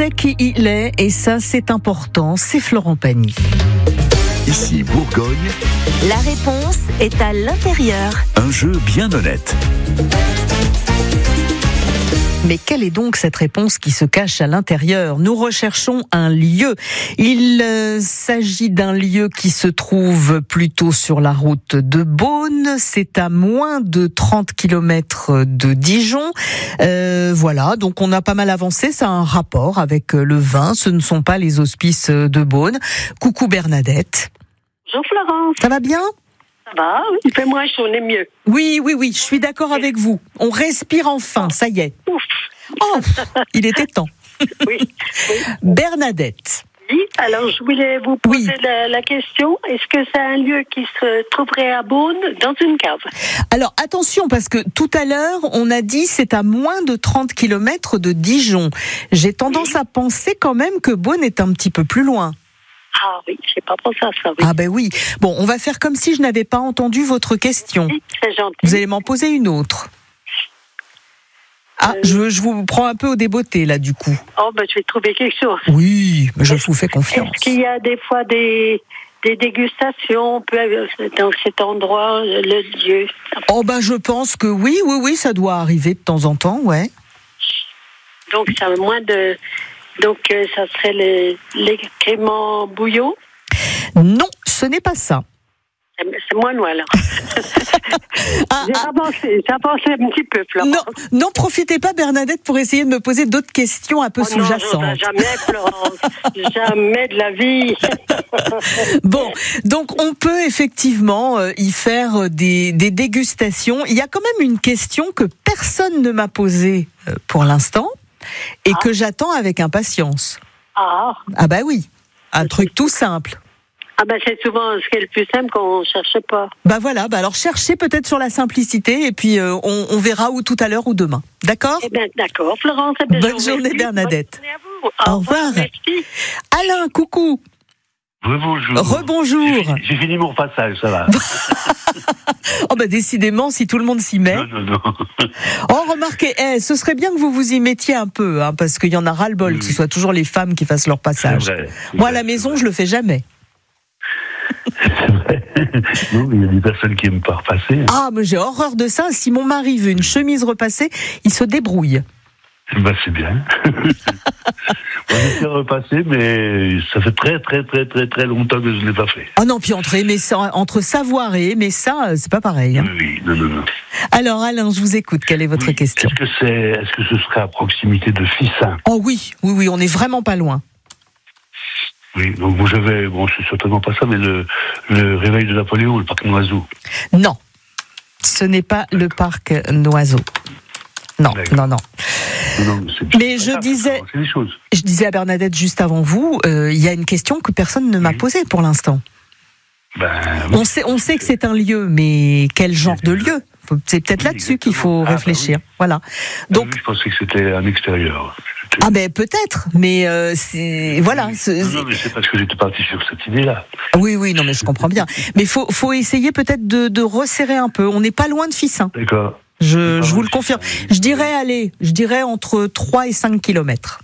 sait qui il est et ça c'est important, c'est Florent Pagny. Ici Bourgogne, la réponse est à l'intérieur. un jeu bien honnête. Mais quelle est donc cette réponse qui se cache à l'intérieur ? Nous recherchons un lieu. Il s'agit d'un lieu qui se trouve plutôt sur la route de Beaune. C'est à moins de 30 km de Dijon. Voilà, donc on a pas mal avancé. Ça a un rapport avec le vin. Ce ne sont pas les hospices de Beaune. Coucou Bernadette. Bonjour Florence. Ça va bien ? Ça va, il fait moins chaud, on est mieux. Oui, je suis d'accord avec vous. On respire enfin, ça y est. Ouf. Oh, il était temps. Oui. Bernadette. Oui, alors je voulais vous poser la question. Est-ce que c'est un lieu qui se trouverait à Beaune dans une cave? Alors attention, parce que tout à l'heure, on a dit c'est à moins de 30 km de Dijon. J'ai tendance à penser quand même que Beaune est un petit peu plus loin. Ah oui, j'ai pas pensé à ça. Oui. Ah ben oui. Bon, on va faire comme si je n'avais pas entendu votre question. Oui, c'est gentil. Vous allez m'en poser une autre. Ah, je vous prends un peu au débeauté là du coup. Oh ben je vais trouver quelque chose. Oui, mais je vous fais confiance. Est-ce qu'il y a des fois des dégustations dans cet endroit, le lieu? Oh ben je pense que oui, ça doit arriver de temps en temps, ouais. Donc ça a moins de... Donc ça serait l'écrément bouillon? Non, ce n'est pas ça. C'est moins loin là. J'ai avancé un petit peu, Florence. Non, profitez pas Bernadette pour essayer de me poser d'autres questions un peu sous-jacentes. Non, jamais Florence, jamais de la vie. Bon, donc on peut effectivement y faire des dégustations. Il y a quand même une question que personne ne m'a posée pour l'instant et que j'attends avec impatience. Ah bah oui, un truc tout simple. Ah ben c'est souvent ce qui est le plus simple qu'on ne cherche pas. Bah voilà, alors cherchez peut-être sur la simplicité et puis on verra ou tout à l'heure ou demain. D'accord ? Eh bien d'accord, Florence. Bonne journée Bernadette. Bonne journée à vous. Au revoir. Merci. Alain, coucou. Rebonjour. J'ai fini mon passage, ça va. Oh bah décidément, si tout le monde s'y met. Non. Oh remarquez, ce serait bien que vous vous y mettiez un peu, parce qu'il y en a ras-le-bol que ce soit toujours les femmes qui fassent leur passage. C'est vrai. Moi à la maison, je le fais jamais. C'est vrai. Non, mais il y a des personnes qui n'aiment pas repasser. Ah, mais j'ai horreur de ça. Si mon mari veut une chemise repassée, il se débrouille. Bah, c'est bien. On essaie de repasser, mais ça fait très longtemps que je ne l'ai pas fait. Ah non, puis entre savoir et aimer ça, c'est pas pareil. Hein. Oui, non. Alors Alain, je vous écoute. Quelle est votre question ? Est-ce que ce serait à proximité de Fissin? Oh oui, on n'est vraiment pas loin. Oui, donc c'est certainement pas ça, mais le réveil de Napoléon, le parc Noiseau. Non, ce n'est pas le parc Noiseau. Non. Mais je disais à Bernadette juste avant vous, il y a une question que personne ne m'a posée pour l'instant. On sait que c'est un lieu, mais quel genre de lieu ? C'est peut-être là-dessus qu'il faut réfléchir. Voilà. Donc, je pensais que c'était un extérieur. Ah ben peut-être, mais c'est voilà. Non, mais c'est parce que j'étais parti sur cette idée-là. Oui, non mais je comprends bien. Mais faut essayer peut-être de resserrer un peu. On n'est pas loin de Fissin. D'accord. Je vous le confirme. Je dirais entre 3 et 5 km.